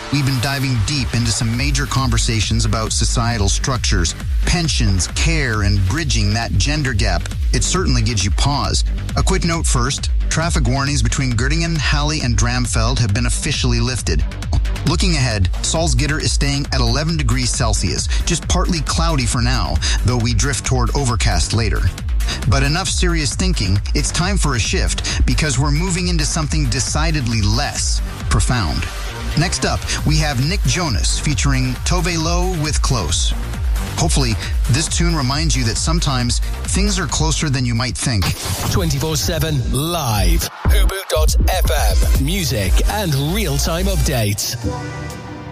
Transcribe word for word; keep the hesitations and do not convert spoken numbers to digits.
we've been diving deep into some major conversations about societal structures, pensions, care, and bridging that gender gap. It certainly gives you pause. A quick note first, traffic warnings between Göttingen, Halle, and Dramfeld have been officially lifted. Looking ahead, Salzgitter is staying at eleven degrees Celsius, just partly cloudy for now, though we drift toward overcast later. But enough serious thinking, it's time for a shift, because we're moving into something decidedly less profound. Next up, we have Nick Jonas featuring Tove Lo with Close. Hopefully, this tune reminds you that sometimes things are closer than you might think. twenty-four seven live. Hubu dot f m. Music and real-time updates.